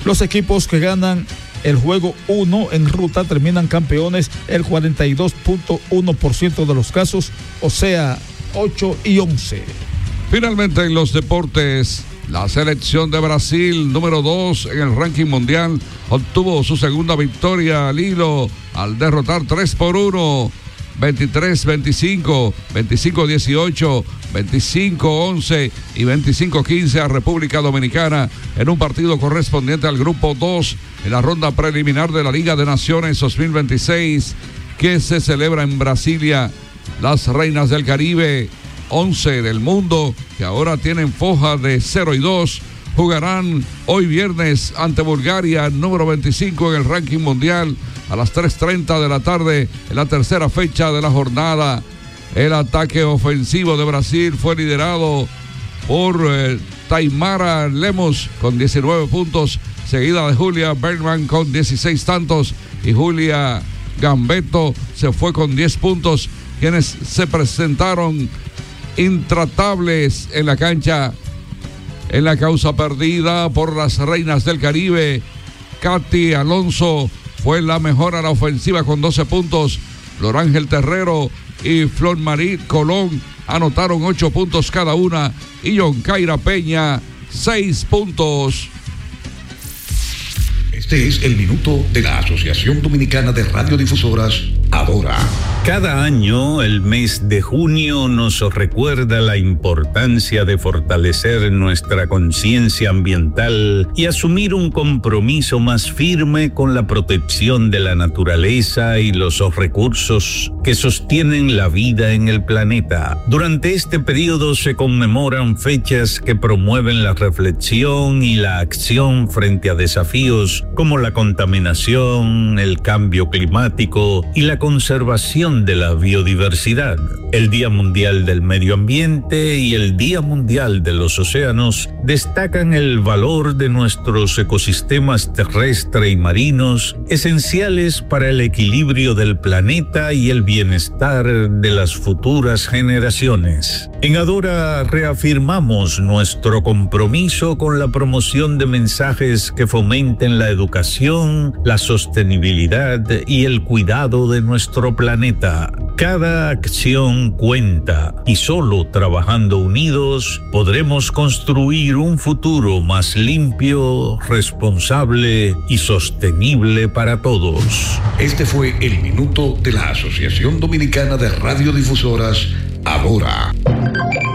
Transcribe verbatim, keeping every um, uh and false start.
Los equipos que ganan el juego uno en ruta terminan campeones el cuarenta y dos punto uno por ciento de los casos, o sea, ocho y once. Finalmente en los deportes, la selección de Brasil, número dos en el ranking mundial, obtuvo su segunda victoria al hilo al derrotar tres por uno, veintitrés veinticinco, veinticinco dieciocho, veinticinco once y veinticinco quince a República Dominicana en un partido correspondiente al grupo dos en la ronda preliminar de la Liga de Naciones dos mil veintiséis que se celebra en Brasilia. Las reinas del Caribe, once del mundo, que ahora tienen foja de cero y dos, jugarán hoy viernes ante Bulgaria, número veinticinco en el ranking mundial, a las tres treinta de la tarde en la tercera fecha de la jornada. El ataque ofensivo de Brasil fue liderado por eh, Taimara Lemos con diecinueve puntos, seguida de Julia Bergman con dieciséis tantos, y Julia Gambetto se fue con diez puntos, quienes se presentaron intratables en la cancha. En la causa perdida por las reinas del Caribe, Katy Alonso fue la mejor a la ofensiva con doce puntos. Flor Ángel Terrero y Flor Marí Colón anotaron ocho puntos cada una, y Yonkaira Peña seis puntos. Este es el minuto de la Asociación Dominicana de Radiodifusoras, Adora. Cada año, el mes de junio nos recuerda la importancia de fortalecer nuestra conciencia ambiental y asumir un compromiso más firme con la protección de la naturaleza y los recursos que sostienen la vida en el planeta. Durante este periodo se conmemoran fechas que promueven la reflexión y la acción frente a desafíos como la contaminación, el cambio climático y la conservación de la biodiversidad. El Día Mundial del Medio Ambiente y el Día Mundial de los Océanos destacan el valor de nuestros ecosistemas terrestres y marinos, esenciales para el equilibrio del planeta y el bienestar de las futuras generaciones. En Adora reafirmamos nuestro compromiso con la promoción de mensajes que fomenten la educación, la sostenibilidad y el cuidado de nuestro planeta. Cada acción cuenta, y solo trabajando unidos podremos construir un futuro más limpio, responsable y sostenible para todos. Este fue el minuto de la Asociación Dominicana de Radiodifusoras, Adora.